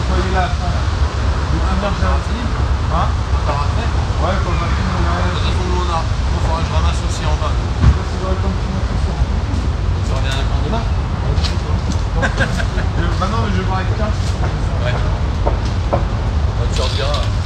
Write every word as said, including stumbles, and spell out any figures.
nettoyer la fin. Le tunnel gentil. Hein? T'as raté? Ouais, quand je filme le De toute façon, nous on a. Il faudra que je ramasse aussi en bas. c'est vrai comme tu m'as fait ça. Tu reviens quand demain? Maintenant, je vais voir avec Karl. Ouais. Bah, tu rediras.